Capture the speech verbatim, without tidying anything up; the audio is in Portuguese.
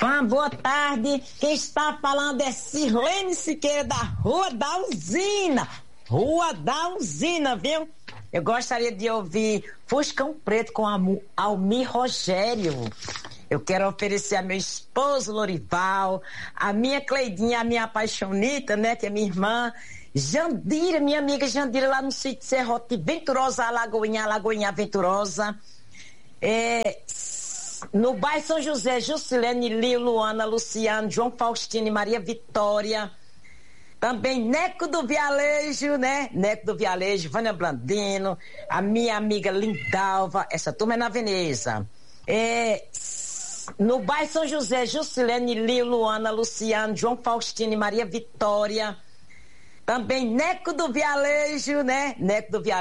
Uma boa tarde. Quem está falando é Sirlene Siqueira, da Rua da Usina. Rua da Usina, viu? Eu gostaria de ouvir Fuscão Preto com Almir Rogério. Eu quero oferecer a meu esposo Lorival, a minha Cleidinha, a minha apaixonita, né, que é minha irmã, Jandira, minha amiga Jandira, lá no sítio Serrote, Venturosa, Alagoinha, Alagoinha Venturosa. É, no bairro São José, Juscelene, Lio, Luana, Luciano, João Faustino e Maria Vitória. Também Neco do Vialejo, né? Neco do Vialejo, Vânia Blandino, a minha amiga Lindalva, essa turma é na Veneza. É, no bairro São José, Juscelene, Lio, Luana, Luciano, João Faustino e Maria Vitória. Também Neco do Vialejo, né? Neco do Vialejo.